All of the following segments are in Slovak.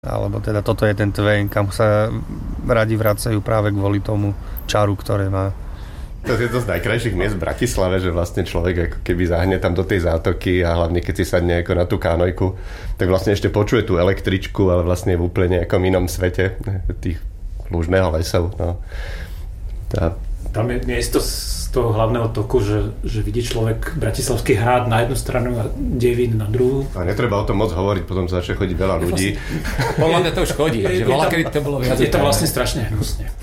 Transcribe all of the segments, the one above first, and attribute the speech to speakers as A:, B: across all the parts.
A: Alebo teda toto je ten Twain, kam sa radi vracajú práve kvôli tomu čaru, ktoré má.
B: To je to z najkrajších miest v Bratislave, že vlastne človek ako keby zahne tam do tej zátoky a hlavne keď si sadne ako na tú kánojku, tak vlastne ešte počuje tú električku, ale vlastne v úplne nejakom inom svete tých Lužného lesa. No.
C: Tam je miesto z toho hlavného toku, že vidí človek Bratislavský hrad na jednu stranu a Devín na druhú.
B: A netreba o tom moc hovoriť, potom sa začne chodiť veľa ľudí.
D: Podľa mňa to už chodí, že bola, kedy to bolo viac.
C: Je to vlastne strašne hnusne.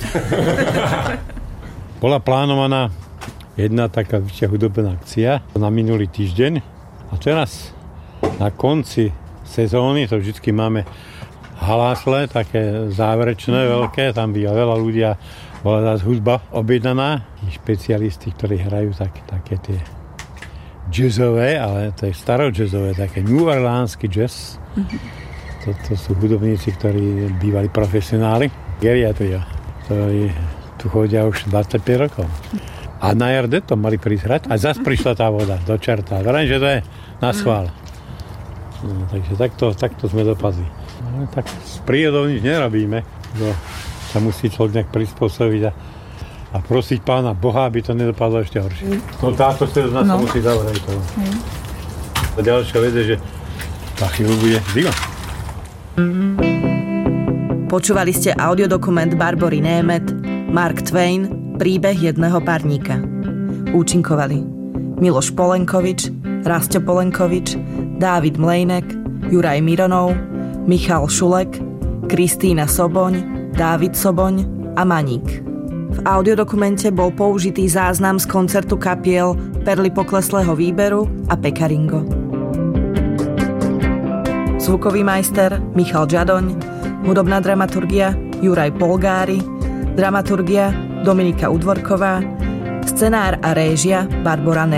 E: Bola plánovaná jedna taká vyššia hudobná akcia na minulý týždeň a teraz na konci sezóny, to vždycky máme halásle, také záverečné, veľké, tam býva veľa ľudí a bola zás hudba objednaná. Špecialisti, ktorí hrajú také tie jazzové, ale to je starojazzové, také New Orleansky jazz. To sú hudobníci, ktorí bývali profesionáli. Geriatria, ktorí tu chodia už 25 rokov. A na RD to mali prísť hrať a zase prišla tá voda do čerta. Verím, že to je na schvál. No, takže takto sme dopadli. Ale tak s prírodou nič nerobíme. Sa musí človek nejak prispôsobiť a prosiť Pána Boha, aby to nedopadlo ešte horšie. No táto sezóna sa musí zavrieť. A ďalšia vec je, že tá chvíľu bude zima.
F: Počúvali ste audiodokument Barbory Német, Mark Twain, príbeh jedného parníka. Účinkovali Miloš Polenkovič, Rasťo Polenkovič, Dávid Mlejnek, Juraj Mironov, Michal Šulek, Kristína Soboň, Dávid Soboň a Maník. V audiodokumente bol použitý záznam z koncertu kapiel Perly pokleslého výberu a Pekaringo. Zvukový majster Michal Žadoň, hudobná dramaturgia Juraj Polgári, dramaturgia Dominika Udvorková, scenár a réžia Barbora Német.